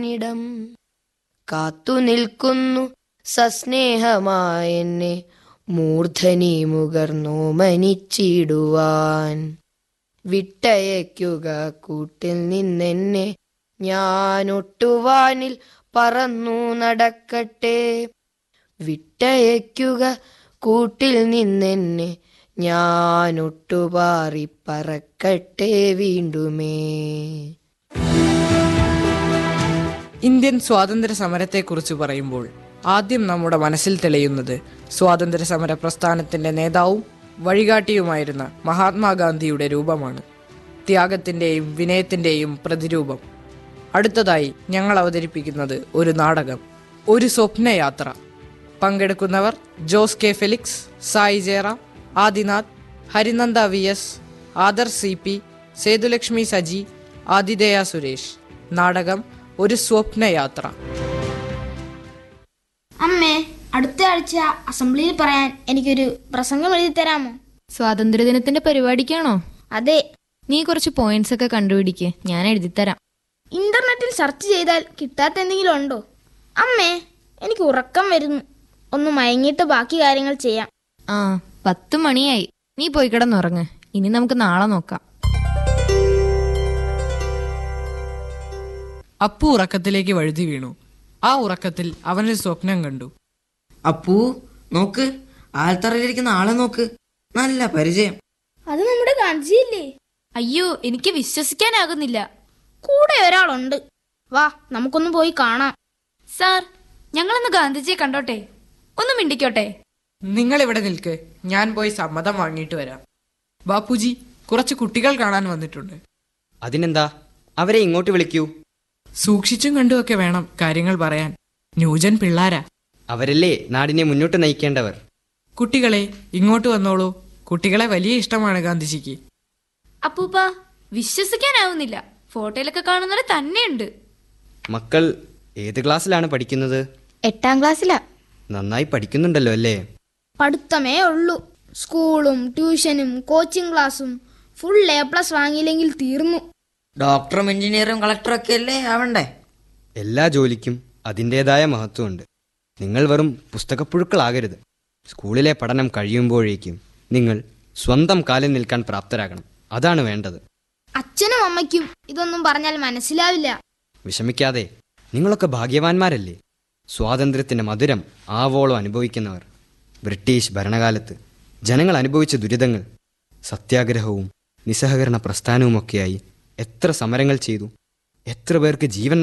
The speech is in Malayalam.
ഇടം കാത്തുനിൽക്കുന്നു സസ്നേഹമായെന്നെ മൂർധനി മുകർന്നോമനിച്ചിടുവാൻ. വിട്ടയയ്ക്കുക കൂട്ടിൽ നിന്നെന്നെ, ഞാനൊട്ടുവാനിൽ പറന്നു നടക്കട്ടെ. വിട്ടയയ്ക്കുക കൂട്ടിൽ നിന്നെന്നെ, ഞാനൊട്ടുപാറി പറക്കട്ടെ വീണ്ടുമേ. ഇന്ത്യൻ സ്വാതന്ത്ര്യ സമരത്തെക്കുറിച്ച് പറയുമ്പോൾ ആദ്യം നമ്മുടെ മനസ്സിൽ തെളിയുന്നത് സ്വാതന്ത്ര്യ സമര പ്രസ്ഥാനത്തിന്റെ നേതാവും വഴികാട്ടിയുമായിരുന്ന മഹാത്മാഗാന്ധിയുടെ രൂപമാണ്. ത്യാഗത്തിന്റെയും വിനയത്തിന്റെയും പ്രതിരൂപം. അടുത്തതായി ഞങ്ങൾ അവതരിപ്പിക്കുന്നത് ഒരു നാടകം, ഒരു സ്വപ്നയാത്ര. പങ്കെടുക്കുന്നവർ Jose K Felix, Sai Jayaram, Adinath, Harinanda VS, other CP, Sethulakshmi Saji, ആതിഥേയ സുരേഷ്. നാടകം ഒരു സ്വപ്നയാത്ര. അമ്മേ, അടുത്ത ആഴ്ച അസംബ്ലിയിൽ പറയാൻ എനിക്കൊരു പ്രസംഗം എഴുതി തരാമോ? സ്വാതന്ത്ര്യദിനത്തിന്റെ പരിപാടിക്കാണോ? അതെ. നീ കുറച്ച് പോയിന്റ്സ് ഒക്കെ കണ്ടുപിടിക്ക്, ഞാൻ എഴുതിത്തരാം. ഇന്റർനെറ്റിൽ സെർച്ച് ചെയ്താൽ കിട്ടാത്ത എന്തെങ്കിലും ഉണ്ടോ? അമ്മേ, എനിക്ക് ഉറക്കം വരുന്നു. ഒന്ന് മയങ്ങിയിട്ട് ബാക്കി കാര്യങ്ങൾ ചെയ്യാം. 10 മണിയായി. നീ പോയി കിടന്നുറങ്ങ്. ഇനി നമുക്ക് നാളെ നോക്കാം. അപ്പു ഉറക്കത്തിലേക്ക് വഴുതി വീണു. ആ ഉറക്കത്തിൽ അവനൊരു സ്വപ്നം കണ്ടു. അപ്പൂ, നോക്ക്, ആൽത്തറയിലിരിക്കുന്ന ആളെ നോക്ക്, നല്ല പരിചയം. അത് നമ്മുടെ ഗാന്ധിജിയല്ലേ? അയ്യോ, എനിക്ക് വിശ്വസിക്കാനാകുന്നില്ല. കൂടെ ഒരാളുണ്ട്. വാ, നമുക്കൊന്ന് പോയി കാണാം. സാർ, ഞങ്ങളൊന്ന് ഗാന്ധിജിയെ കണ്ടോട്ടെ? ഒന്ന് മിണ്ടിക്കോട്ടെ? നിങ്ങൾ ഇവിടെ നിൽക്ക്, ഞാൻ പോയി സമ്മതം വാങ്ങിയിട്ട് വരാം. ബാപ്പുജി, കുറച്ച് കുട്ടികൾ കാണാൻ വന്നിട്ടുണ്ട്. അതിനെന്താ, അവരെ ഇങ്ങോട്ട് വിളിക്കൂ. സൂക്ഷിച്ചും കണ്ടുമൊക്കെ വേണം കാര്യങ്ങൾ പറയാൻ. ന്യൂജൻ പിള്ളാരാ. അവരല്ലേ നാടിനെ മുന്നോട്ട് നയിക്കേണ്ടവർ. കുട്ടികളെ, ഇങ്ങോട്ട് വന്നോളൂ. കുട്ടികളെ വലിയ ഇഷ്ടമാണ് ഗാന്ധിജിക്ക്. അപ്പൂപ്പ, വിശ്വസിക്കാനാവുന്നില്ല. ഫോട്ടോയിലൊക്കെ കാണുന്നത് തന്നെയുണ്ട്. മക്കൾ ഏത് ക്ലാസ്സിലാണ് പഠിക്കുന്നത്? 8ാം ക്ലാസ്സിലാ. നന്നായി പഠിക്കുന്നുണ്ടല്ലോ അല്ലേ? പഠിത്തമേ ഉള്ളൂ. സ്കൂളും ട്യൂഷനും കോച്ചിങ് ക്ലാസ്സും ഫുൾ A+ വാങ്ങിയില്ലെങ്കിൽ തീർന്നു. ഡോക്ടറും എഞ്ചിനീയറും കളക്ടറും ഒക്കെ അല്ലേ ആവണ്ടേ? എല്ലാ ജോലിക്കും അതിൻ്റെതായ മഹത്വമുണ്ട്. നിങ്ങൾ വെറും പുസ്തകപ്പുഴുക്കളാകരുത്. സ്കൂളിലെ പഠനം കഴിയുമ്പോഴേക്കും നിങ്ങൾ സ്വന്തം കാലിൽ നിൽക്കാൻ പ്രാപ്തരാകണം. അതാണ് വേണ്ടത്. അച്ഛനും അമ്മയ്ക്കും ഇതൊന്നും പറഞ്ഞാൽ മനസ്സിലാവില്ല. വിഷമിക്കാതെ, നിങ്ങളൊക്കെ ഭാഗ്യവാന്മാരല്ലേ? സ്വാതന്ത്ര്യത്തിൻ്റെ മധുരം ആവോളം അനുഭവിക്കുന്നവർ. ബ്രിട്ടീഷ് ഭരണകാലത്ത് ജനങ്ങൾ അനുഭവിച്ച ദുരിതങ്ങൾ, സത്യാഗ്രഹവും നിസ്സഹകരണ പ്രസ്ഥാനവുമൊക്കെയായി എത്ര സമരങ്ങൾ ചെയ്തു, എത്ര പേർക്ക് ജീവൻ